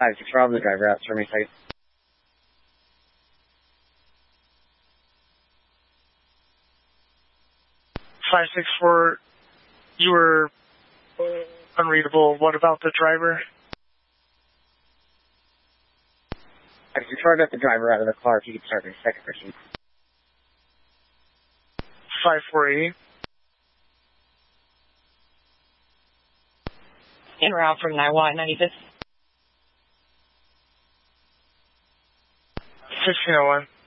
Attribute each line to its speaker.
Speaker 1: 5-6 from the driver out, turn me site.
Speaker 2: 564, you were unreadable. What about the driver?
Speaker 1: I can charge up the driver out of the car if you could start the second person.
Speaker 2: 5480.
Speaker 3: En route from Niwot 95th.
Speaker 2: 1501.